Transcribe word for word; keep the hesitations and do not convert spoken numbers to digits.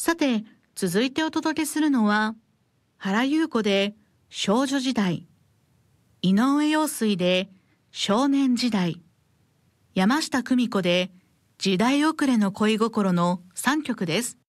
さて、続いてお届けするのは、原優子で少女時代、井上陽水で少年時代、山下久美子で時代遅れの恋心のさんきょくです。